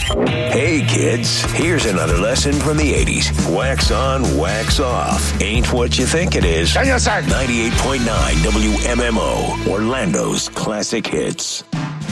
Hey kids, here's another lesson from the 80s. Wax on, wax off. Ain't what you think it is. 98.9 WMMO, Orlando's classic hits.